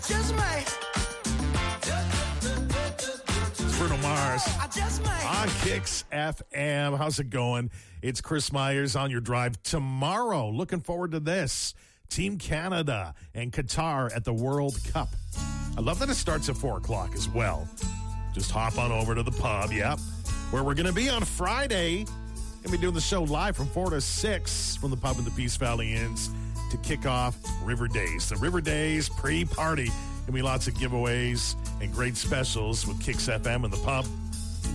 Just might. It's Bruno Mars I just might. on Kicks FM. How's it going? It's Chris Myers on your drive tomorrow. Looking forward to this. Team Canada and Qatar at the World Cup. I love that it starts at 4 o'clock as well. Just hop on over to the pub, where we're going to be on Friday. Going to be doing the show live from 4 to 6 from the pub in the Peace Valley Inns to kick off River Days. The River Days pre-party. Going to be lots of giveaways and great specials with Kicks FM in the pub.